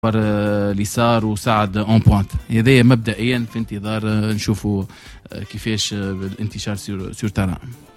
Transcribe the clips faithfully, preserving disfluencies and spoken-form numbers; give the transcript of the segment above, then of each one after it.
اليسار وساعد اون بوينت. هذا مبدئيا في انتظار نشوفوا كيفاش الانتشار سور سور تران.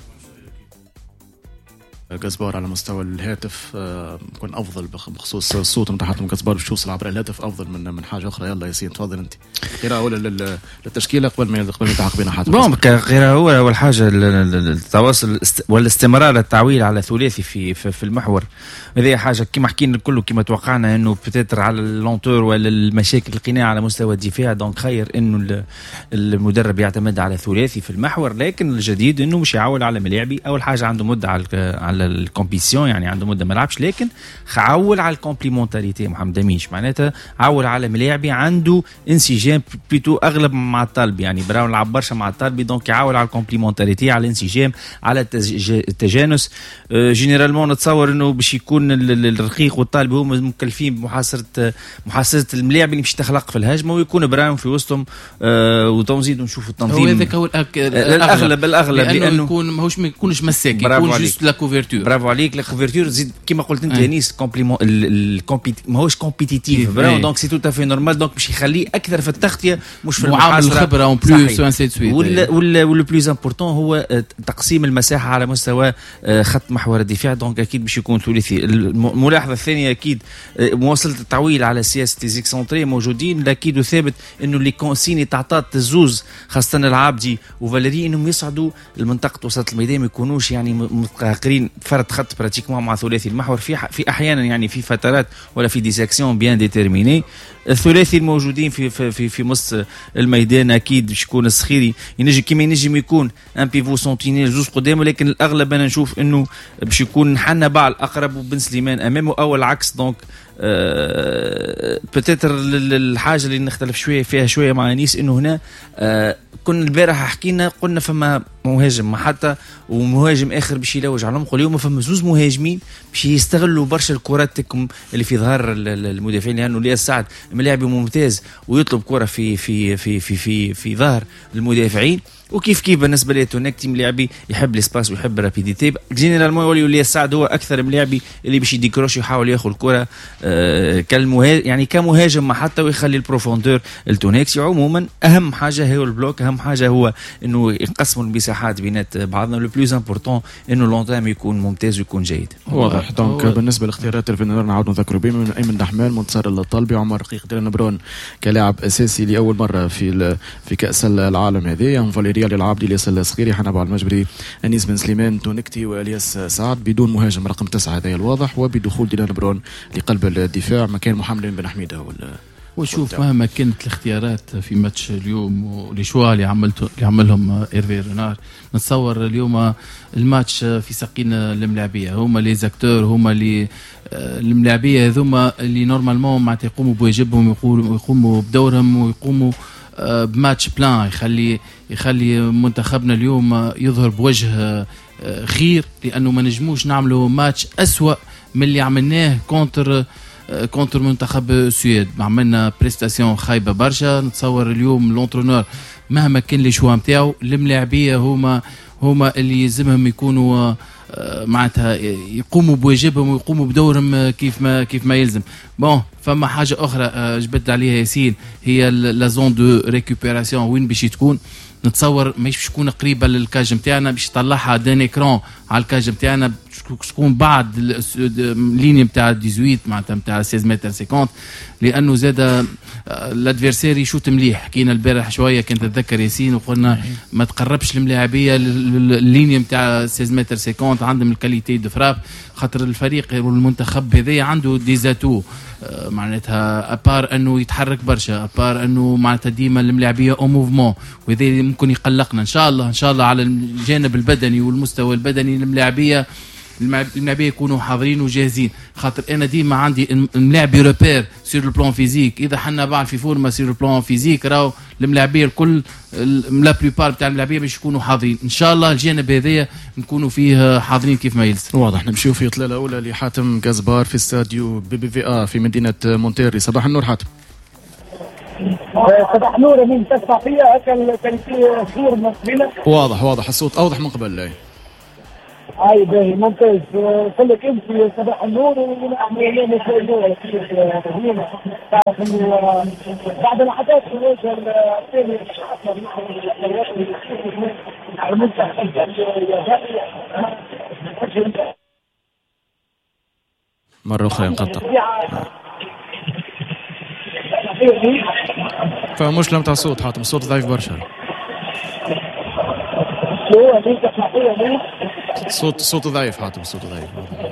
جزبار على مستوى الهاتف يكون افضل بخصوص الصوت نتاعهم. جزبار باش توصل عبر الهاتف افضل من من حاجه اخرى. يلا ياسين تفضل انت قراءه ولا للتشكيله قبل ما قبل ما يلتحق بنا حاتم. بون قراءه هو اول حاجه التواصل والاستمرار التعويل على ثلاثي في في, في المحور. هذه حاجه كما حكينا الكل كما توقعنا انه بتاتر على اللونتور ولا المشاكل لقيناها على مستوى الدفاع. دونك خير انه المدرب يعتمد على ثلاثي في المحور. لكن الجديد انه مش يعول على ملاعبي. اول حاجه عنده مده على على الكومبيسيون يعني عنده مده ما لعبش. لكن عول على الكومبليمونتاريتي محمد اميش معناتها عول على ملاعبي عنده انسجام بلوتو اغلب مع الطالب. يعني براو لعب برشا مع الطالب دونك يعول على الكومبليمونتاريتي على الانسجام على التجانس. جينيرالمون نتصور انه باش يكون الرقيق والطالب هما مكلفين بمحاصره محاصره الملاعب اللي باش تخلق في الهجمه ويكون براهم في وسطهم. أه وتنزيدوا نشوفوا التنظيم. هو هذاك هو الاغلب الاغلب لانه يكون ماهوش ما يكونش مساك يكون جوست لا كوفرتور. برافو عليك. لا كوفرتور زيد كما قلت انت يانيس كومبليمون ماهوش كومبيتيتيف برافو. دونك سي تو تافي نورمال. دونك باش يخليه اكثر في التغطيه مش في المحاصره الخبره اون بلوس و انسي سويت. ولا ولا ولا بلوز امبورطون هو تقسيم المساحه على مستوى خط محور الدفاع. دونك اكيد باش يكون ثلاثي. الملاحظه الثانيه اكيد مواصله التعويل على سياسه تيزيكسونتري موجودين. اكيد وثابت انه اللي كونسيني تعطات الزوز خاصه العابدي وفاليري انهم يصعدوا لمنطقه وسط الميدان ما يكونوش يعني متقاقرين فرد خط براتيكمون مع ثلاثي المحور في في احيانا يعني في فترات ولا في ديساكسيون بيان ديتيرميني. الثلاثي الموجودين في في في, في نص الميدان اكيد باش يكون الصخيري ينجم كيما ينجم يكون ان بيفو سونتينيل زوز قدامه. لكن الاغلب انا نشوف انه باش يكون حنا باع الاقرب وبن سليمان امامه او العكس. دونك أه بتاتر الحاجه اللي نختلف شويه فيها شويه مع انيس انه هنا أه كنا البارح حكينا قلنا فما مهاجم ما حتى ومهاجم اخر باش يلوج على العمق. اليوم فما زوز مهاجمين باش يستغلوا برشا الكرات تكم اللي في ظهر المدافعين. لانه لياس سعد ملاعب ممتاز ويطلب كره في في في في في, في ظهر المدافعين. وكيف كيف بالنسبه لي تونكتي ملاعبي يحب الاسباس ويحب الرابيديتي. جينيرالمون يولي لياس سعد هو اكثر ملاعبي اللي باش يديكروش يحاول ياخذ الكره آه كالمهاجم يعني كمهاجم ما حتى ويخلي البروفوندور التونكسي. عموما اهم حاجه هو البلوك. اهم حاجه هو انه يقسموا المساحات بينات بعضنا. لو بلوز امبورطون انه لونتام يكون ممتاز ويكون جيد. واضح. دونك بالنسبه لاختيارات الفينير نعاود نذكروا بهم من ايمن دحمان منتصر الطلبي عمر رقيق ديران برون كلاعب اساسي لاول مره في في كاس العالم هذه. فاليريا العابدي الياس الصغيري حنبع المجبري انيس بن سليمان تونكتي والياس سعد بدون مهاجم رقم تسعة هذا الواضح. وبدخول ديران برون لقلب الدفاع مكان محمد بن حميده. وشوف مهما كانت الاختيارات في ماتش اليوم والشوا اللي عملته اللي عملهم ايرفي رينار نتصور اليوم الماتش في ساقين الملاعبيه. هما لي زاكتور هما اللي الملاعبيه هذوما اللي نورمالمون معناتها يقوموا بواجبهم ويقوموا بدورهم ويقوموا بماتش بلان يخلي يخلي منتخبنا اليوم يظهر بوجه خير. لانه ما نجموش نعملوا ماتش أسوأ من اللي عملناه كونتر كونتر منتخب السويد. عملنا بريستاسيون خايبه برشا. نتصور اليوم لونترونور مهما كان لي شوا نتاعو الملاعبيه هما هما اللي يلزمهم يكونوا معناتها يقوموا بواجبهم ويقوموا بدورهم كيف ما كيف ما يلزم. بون فما حاجه اخرى جبت عليها ياسين هي لا زون دو ريكوبيراسيون وين باش تكون. نتصور ماهيش باش تكون قريبه للكاج نتاعنا باش يطلعها دان اكران على الكاج نتاعنا تكون بعد الليني نتاع ثمانية عشر معناتها نتاع ستة متر خمسين. لانه زاد الادفيرسير يشوت مليح. حكينا البارح شويه كنت اتذكر ياسين وقلنا ما تقربش الملاعبيه الليني نتاع ستة متر خمسين عندهم الكاليتي دو فراب. خاطر الفريق والمنتخب هذا عنده ديزاتو معناتها ابار انه يتحرك برشا ابار انه معناتها ديما الملاعبيه او موفمون. وهذا ممكن يقلقنا ان شاء الله ان شاء الله على الجانب البدني والمستوى البدني الملاعبيه الملاعبيه يكونوا حاضرين وجاهزين. خاطر انا ديما عندي الملاعبي روبير سير البلان فيزيك. اذا حنا بعد في فورما سير البلان فيزيك راهو الملاعبيه الكل لا بلوبار تاع الملاعبيه باش يكونوا حاضرين. ان شاء الله الجانب هذايا نكونوا فيه حاضرين كيف ما يلزم. واضح. نمشيو في اطلاله اولى لحاتم جزبار في استاديو بي بي في ا في مدينه مونتيري. صباح النور حاتم. صباح النور. من تسمع فيها هكا كان في صور مقبله. واضح واضح الصوت اوضح من قبل. اي باهي ممتاز. قل لك انت صباح النور ونحن اليوم نتواجدوا في المدينه. تعرف انه بعد العادات في الوجه الثاني حصل الاحتياجات اللي على المنتخب مرة أخرى ينقطع. فمشكلة متاع الصوت حاتم، الصوت ضعيف برشا. الصوت الصوت ضعيف حاتم، الصوت ضعيف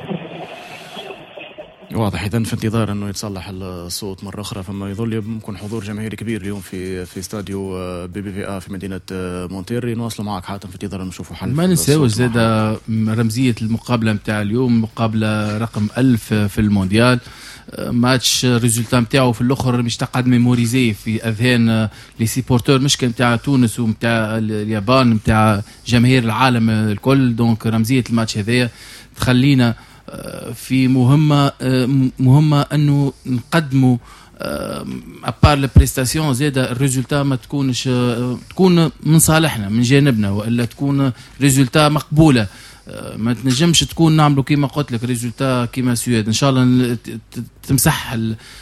واضح. إذن في انتظار أنه يتصلح الصوت مرة أخرى. فما يظل ممكن حضور جماهيري كبير اليوم في في استاديو بي بي في آ في مدينة مونتيري. نواصلوا معك حاتم في انتظار نشوفوا حل. ما ننساوش زاد رمزية المقابلة متاع اليوم، مقابلة رقم ألف في المونديال. ماتش ريزولتا نتاعو في الاخر مش تقعد ميموريزي في اذهان لي سيبورتور، مش كان نتاع تونس ونتاع اليابان، نتاع جماهير العالم الكل. دونك رمزيه الماتش هذايا تخلينا في مهمه مهمه انه نقدموا ابار لي بريستاسيون زاد الريزولتا ما تكونش تكون من صالحنا من جانبنا، والا تكون ريزولتا مقبوله. ما تنجمش تكون نعملوا كيما قلت لك ريزولتا كيما سويد. ان شاء الله تمسح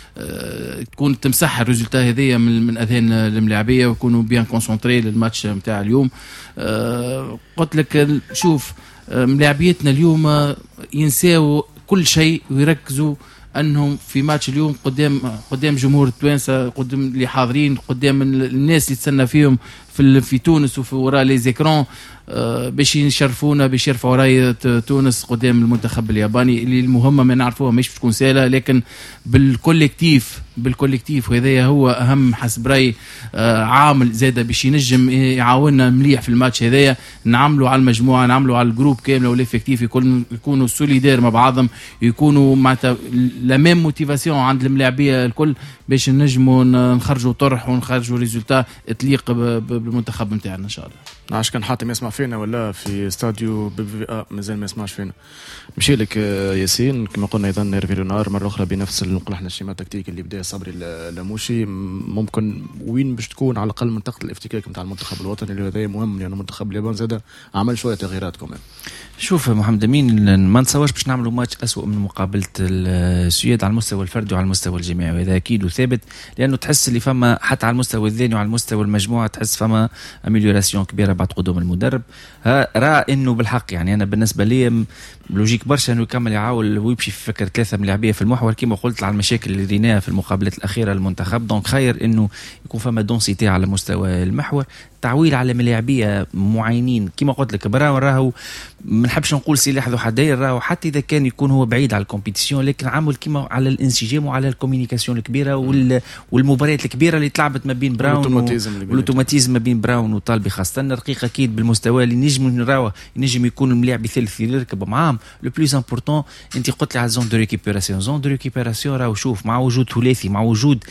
تكون تمسح الريزولتا هذيا من, من اذهان الملاعبيه ويكونوا بيان كونسونطري للماتش نتاع اليوم. قلت لك شوف ملاعبيتنا اليوم ينساو كل شيء ويركزوا انهم في ماتش اليوم قدام قدام جمهور التوانسه، قدام اللي حاضرين، قدام الناس اللي تسنى فيهم في في تونس وفي وراء لي زيكرون، باش يشرفونا، باش يرفعوا رايه تونس قدام المنتخب الياباني اللي المهمه ما نعرفوها مش تكون سهله، لكن بالكوليكتيف بالكوليكتيف وهذا هو اهم حسب رايي عامل زاده باش ينجم يعاوننا مليح في الماتش هذايا. نعملوا على المجموعه، نعملوا على الجروب كامله والافكتيف يكون يكونوا سوليدير مع بعضهم، يكونوا معناتها لا ميم موتيفاسيون عند الملاعبيه الكل باش نجموا نخرجوا طرح ونخرجوا ريزولتا تليق بالمنتخب نتاعنا ان شاء الله. عاش كان حاتم يسمع فينا ولا في استاديو بي في آ مازال ما يسمعش فينا. مشي لك ياسين كما قلنا ايضا نيرفي رونار مره اخرى بنفس نقول احنا الشيما التكتيكي اللي بدا صبري لاموشي. ممكن وين باش تكون على الاقل منطقه الافتكاك نتاع المنتخب الوطني اللي هذا مهم لانه يعني منتخب اليابان زاد عمل شويه تغييرات كمان. شوف محمد امين ما نتصورش باش نعملوا ماتش اسوء من مقابله السويد على المستوى الفردي وعلى المستوى الجماعي، وهذا اكيد وثابت لانه تحس اللي فما حتى على المستوى الذهني وعلى المستوى المجموعه تحس فما اميليوراسيون كبيره بعد قدوم المدرب. راه انه بالحق يعني انا بالنسبه لي لوجيك برشا انه يكمل يعاول ويمشي في فكر ثلاثه ملاعبيه في المحور كما قلت على المشاكل اللي ريناها في المقابلات الاخيره للمنتخب. دونك خير انه يكون فما دونسيتي على مستوى المحور، تعويل على ملاعبيه معينين كما قلت لك. براو راهو ما نحبش نقول سلاح ذو حدين، راهو حتى اذا كان يكون هو بعيد على الكومبيتيسيون لكن عامل كما على الانسجام وعلى الكوميونيكاسيون الكبيره والمباريات الكبيره اللي تلعبت ما بين براون والاوتوماتيزم ما بين براون وطالبي خاصه رقيق اكيد بالمستوى اللي نجم نراوه ينجم يكون الملاعب ثالث اللي يركب معاهم. لو بلوز امبورطون انت قلت لي على زون دو ريكيبيراسيون، زون دو ريكيبيراسيون راهو شوف مع وجود ثلاثي مع وجود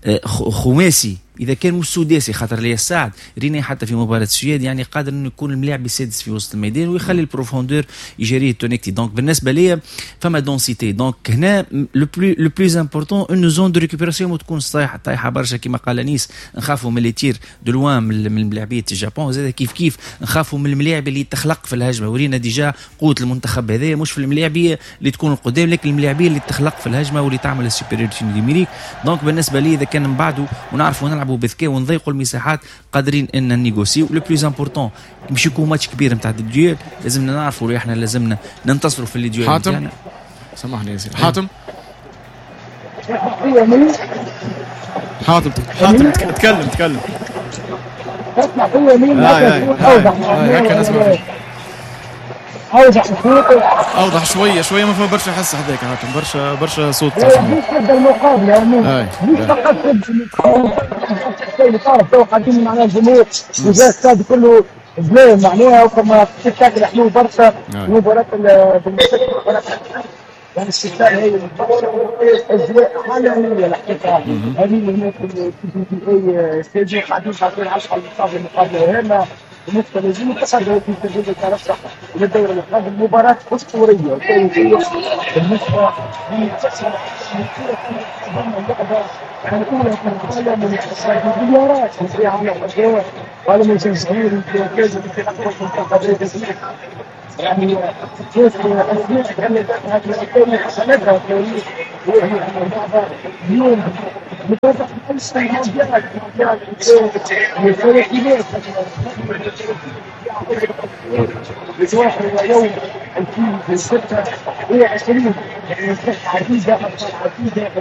خماسي اذا كان مش سداسي خاطر لي الساعد رينا حتى في مباراه السويد يعني قادر انه يكون الملاعب السادس في وسط الميدان ويخلي البروفوندور يجري تونيكتي. دونك بالنسبه لي فما دونسيتي. دونك هنا لو بلو لو بلوز امبورطون انه زون دو ريكوبيراسيون ما تكون طايحه طايحه برشا كما قال انيس. نخافوا من لي تير دو لوان من الملاعبيه الجابون، زاد كيف كيف نخافوا من الملاعب اللي تخلق في الهجمه. ورينا ديجا قوه المنتخب هذايا مش في الملاعبيه اللي تكون القدام لكن الملاعبيه اللي تخلق في الهجمه واللي تعمل السوبيريورتي نيميريك. دونك بالنسبه لي اذا كان من بعده ونعرفوا نلعبوا بذكاء ونضيقوا المساحات قادرين ان نيغوسيو. لو بلوز امبورطون باش يكون ماتش كبير نتاع الديول لازمنا نعرفوا اللي احنا لازمنا ننتصروا في الديول. حاتم سامحني يا سيدي حاتم حاتم حاتم تكلم تكلم اسمع فيا مين هيك نسمع فيك اوضح صوت اوضح شويه شويه ما فيها برشا حس هذاك حاتم برشا برشا صوت مش قد المقابله مش فقط اللي صار تو قاعدين معناها الجمهور وجا الاستاد كله بلان معناها وكما تشكل حلو برشا مباراه بالمشاكل يعني الشتاء هي اجواء عالميه الحقيقه هذه اللي هناك في البي بي اي ستاديوم قاعدين قاعدين عشرة على المقابله هنا بالنسبه لازم التصدر في تجربه ترشح الى الدوري الافريقي المباراه اسطوريه بالنسبه لتحصل اللعبه يعني الاولى في العالم من مليارات في العالم وعالم الجماهير كذا في الحقيقه يعني كيف الاسماء تغلبت هذه الاسماء حصلتها في اليوم متابعة أمس المونديال الفلسطينيين لتواصل اليوم في الستة هي عشرين يعني عديدة عديدة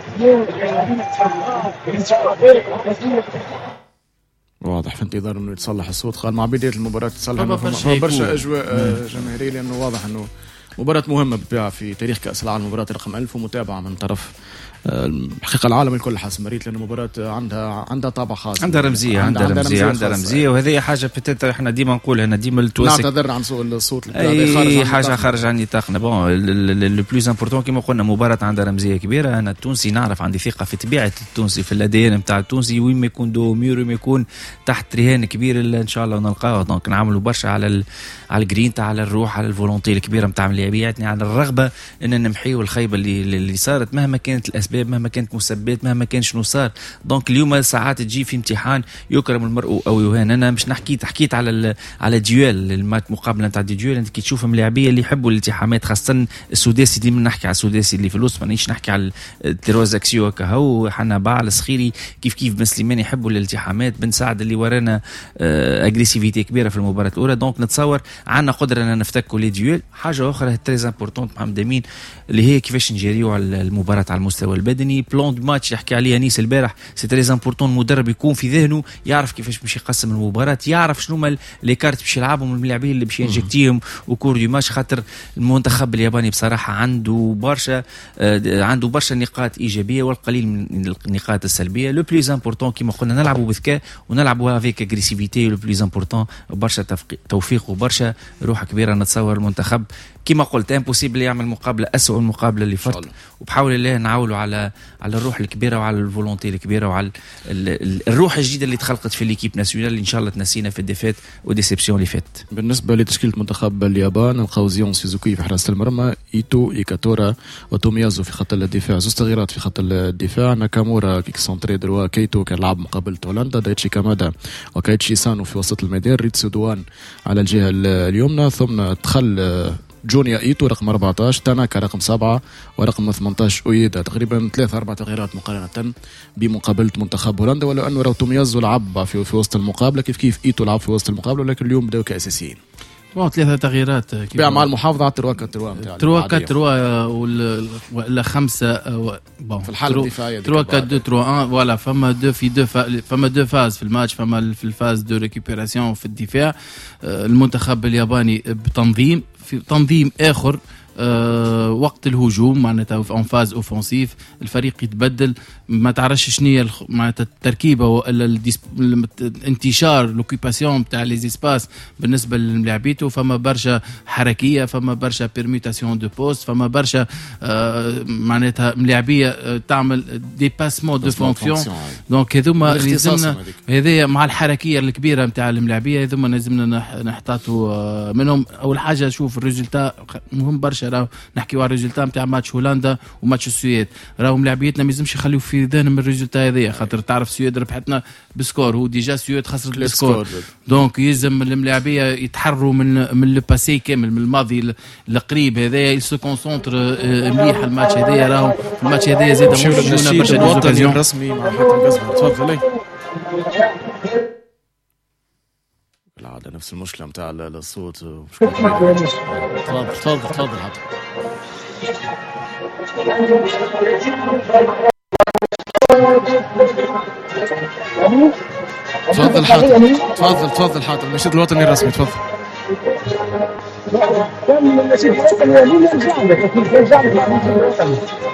واضح في انتظار انه يتصلح الصوت. قال مع بدايه المباراه تصلح برشا اجواء جماهيريه لانه واضح انه مباراة مهمة بالطبيعة في تاريخ كأس العالم، مباراة رقم ألف ومتابعة من طرف الحقيقة العالم الكل حسب مريت، لأن المباراة عندها عندها طابع خاص، عندها رمزية عندها رمزية عندها رمزية وهذه حاجة بتاتا احنا ديما نقولها، انا ديما التواسك نعتذر عن سوء الصوت اي حاجة خارج عن نطاقنا. بون لو بلوز امبورتون كيما قلنا مباراة عندها رمزية كبيرة. أنا التونسي نعرف عندي ثقة في طبيعة التونسي في الأديان نتاع التونسي، وين ما يكون دو ميور ما يكون تحت رهان كبير إن شاء الله نلقاه. دونك نعملوا برشا على ال... على الجرينتا، على الروح، على الفولونتي الكبيرة نتاع اللاعبياتنا، على الرغبة ان نمحيوا الخيبة اللي اللي صارت مهما كانت الأسباب، مهما كانت مسبات، مهما كان شنو صار. دونك اليوم ساعات تجي في امتحان يكرم المرء او يهان. انا مش نحكي حكيت على على ديوال المات مقابله نتاع دي ديوال، انت كي تشوفهم لاعبيه اللي يحبوا الالتحامات خاصه السداسي، ديما نحكي على السداسي اللي في الوسط، مانيش نحكي على التروزاكسيو هكا. هو حنا باع الصخيري كيف كيف بن سليمان يحبوا الالتحامات، بن سعد اللي ورانا اجريسيفيتي كبيره في المباراه الاولى. دونك نتصور عندنا قدره ان نفتكوا لي ديوال. حاجه اخرى تريز امبورطونت محمد امين اللي هي كيفاش نجريو على المباراه على المستوى البدني. بلان دو ماتش يحكي عليه انيس البارح، سي تريز امبورطون المدرب يكون في ذهنه يعرف كيفاش باش يقسم المباراه، يعرف شنو هما لي كارت باش يلعبهم اللاعبين اللي باش ينجكتيهم وكور دو ماتش. خاطر المنتخب الياباني بصراحه عنده برشا آه عنده برشا نقاط ايجابيه والقليل من النقاط السلبيه. لو بليز امبورطون كيما قلنا نلعبوا بذكاء ونلعبوا افيك اغريسيفيتي. لو بليز امبورطون برشا توفيق وبرشا روح كبيره. نتصور المنتخب كما قلت امبوسيبل يعمل مقابله اسوء المقابله اللي فاتت، وبحاول الله نعاولوا على على الروح الكبيره وعلى الفولونتي الكبيره وعلى الروح الجديده اللي تخلقت في ليكيب ناسيونال اللي ان شاء الله تنسينا في الديفات وديسيبسيون اللي فات. بالنسبه لتشكيله منتخب اليابان نلقاو زيون سيزوكي في حراسه المرمى، ايتو ايكاتورا وتوميازو في خط الدفاع، زوج تغييرات في خط الدفاع، ناكامورا كيكسونتري دروا، كيتو كان لعب مقابله هولندا، دايتشي كامادا وكايتشي سانو في وسط الميدان، ريتسو دوان على الجهه اليمنى، ثم دخل جونيا ايتو رقم أربعطاش، تاناكا رقم سبعة ورقم ثمانطاش اويدا. تقريبا ثلاث اربع تغييرات مقارنه بمقابله منتخب هولندا، ولو انه راهو توميازو لعب في, في وسط المقابله كيف كيف ايتو لعب في وسط المقابله، ولكن اليوم بداوا كاساسيين. بون ثلاثة تغييرات مع المحافظة على تروا كتروا نتاع تروا كتروا ولا خمسة بون في الحالة الدفاعية تروا كات دو تروا ان فوالا. فما دو في دو فما دو فاز في الماتش، فما في الفاز دو ريكوبيراسيون في الدفاع. المنتخب الياباني بتنظيم في تنظيم آخر أه وقت الهجوم معناتها اون فاز اوفنسيف، الفريق يتبدل، ما تعرفش شنو هي معناتها التركيبه ولا الانتشار لوكيباسيون تاع لي زيسباس بالنسبه للاعبيتو. فما برشا حركيه، فما برشا بيرميتاسيون دو بوست، فما برشا أه معناتها ملاعبيه أه تعمل ديباسمون دو فونكسيون. دونك هذوما لازمنا هذايا مع الحركيه الكبيره نتاع الملاعبيه هذوما لازمنا نحتاطوا منهم. اول حاجه شوف الريزلتا مهم برشا، راهو نحكيو على الريزلتا نتاع ماتش هولندا وماتش السويد، راهو ملاعبيتنا ما يلزمش يخليو في ذهنهم الريزلتا هذيا، خاطر تعرف السويد ربحتنا بسكور، هو ديجا السويد خسرت بسكور. دونك يلزم الملاعبيه يتحرروا من من لو باسي كامل، من الماضي القريب هذايا، يسو كونسونتر مليح الماتش هذايا. راهو الماتش هذايا زاد موجودنا برشا اوكازيون رسمي مع حاتم قزمة. تفضل. العادة نفس المشكلة متاع الصوت. تفضل تفضل تفضل حاتم. تفضل حاتم تفضل تفضل حاتم النشيد الوطني الرسمي تفضل. كان النشيد الوطني مين يرجع لك؟ اكيد يرجع لك النشيد الوطني.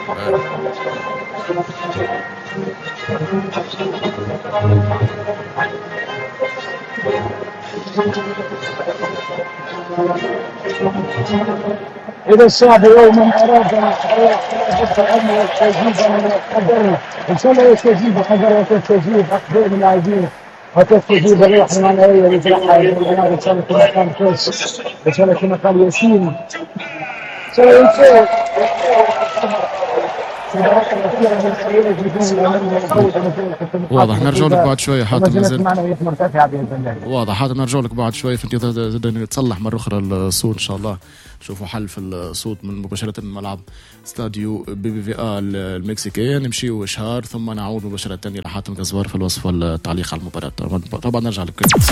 إذا الشعب يوما أراد أن يستجيب من القدر إن شاء الله يستجيب قدر وتستجيب أقدار اللاعبين وتستجيب الروح المعنوية لفرحة الجماهير إن شاء الله كما كان فوز إن شاء الله كما قال ياسين إن شاء الله ينسى واضح نرجع لك بعد شويه حاتم مازال واضح حاتم نرجع لك بعد شويه في انتظار تصلح مره اخرى الصوت ان شاء الله نشوفوا حل في الصوت من مباشره من ملعب استاديو بي بي في ا المكسيكيه. نمشيو اشهار ثم نعود مباشره لحاتم كزوار في الوصف والتعليق على المباراه. طبعا نرجع لك.